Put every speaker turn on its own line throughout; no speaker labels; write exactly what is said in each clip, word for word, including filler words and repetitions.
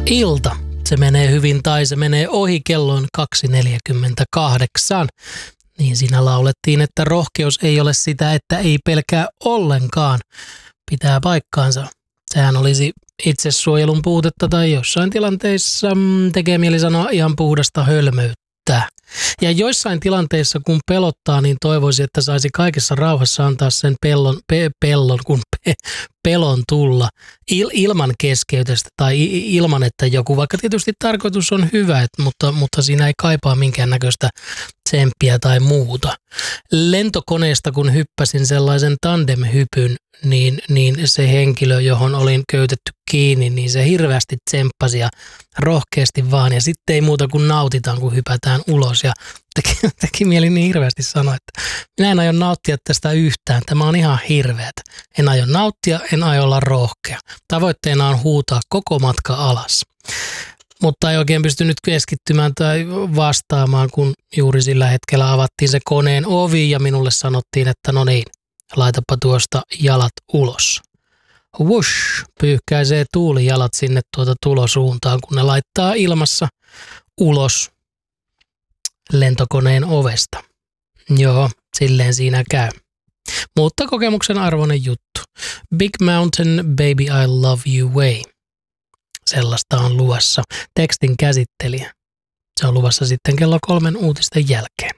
ilta. Se menee hyvin tai se menee ohi, kello on kaksi neljäkymmentäkahdeksan. Niin siinä laulettiin, että rohkeus ei ole sitä, että ei pelkää ollenkaan. Pitää paikkaansa. Sehän olisi itsesuojelun puutetta tai jossain tilanteissa tekee mieli sanoa ihan puhdasta hölmöyttä. Ja joissain tilanteissa, kun pelottaa, niin toivoisi, että saisi kaikessa rauhassa antaa sen pellon, pe, pellon kun pe, pelon tulla il, ilman keskeytystä tai ilman, että joku, vaikka tietysti tarkoitus on hyvä, et, mutta, mutta siinä ei kaipaa minkäännäköistä tsemppiä tai muuta. Lentokoneesta, kun hyppäsin sellaisen tandemhypyn, niin, niin se henkilö, johon olin köytetty kiinni, niin se hirveästi tsemppasi ja rohkeasti vaan. Ja sitten ei muuta kuin nautitaan, kun hypätään ulos. Ja teki, teki mieli niin hirveästi sanoa, että minä en aio nauttia tästä yhtään. Tämä on ihan hirveätä. En aio nauttia, en aio olla rohkea. Tavoitteena on huutaa koko matka alas. Mutta ei oikein pystynyt keskittymään tai vastaamaan, kun juuri sillä hetkellä avattiin se koneen ovi ja minulle sanottiin, että no niin, laitapa tuosta jalat ulos. Whoosh, pyyhkäisee tuuli jalat sinne tuota tulosuuntaan, kun ne laittaa ilmassa ulos lentokoneen ovesta. Joo, silleen siinä käy. Mutta kokemuksen arvoinen juttu. Big Mountain, Baby I Love You Way. Sellaista on luvassa. Tekstin käsittelijä. Se on luvassa sitten kello kolmen uutisten jälkeen.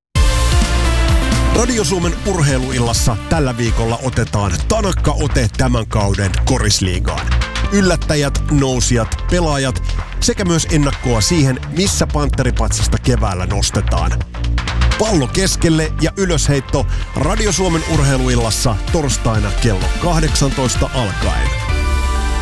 Radio Suomen urheiluillassa tällä viikolla otetaan tanakka ote tämän kauden korisliigaan. Yllättäjät, nousijat, pelaajat sekä myös ennakkoa siihen, missä Panteripatsasta keväällä nostetaan. Pallo keskelle ja ylösheitto Radio Suomen urheiluillassa torstaina kello kahdeksantoista alkaen.